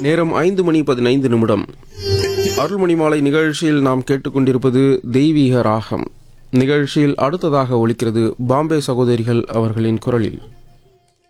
நேரம் 5:15 அருள்மணி மாலை நிகழ்ச்சியில் நாம் கேட்டுக்கொண்டிருப்பது தெய்வீக ராகம். நிகழ்ச்சியில் அடுத்ததாக ஒலிக்கிறது பாம்பே சகோதரிகள் அவர்களின் குரலில்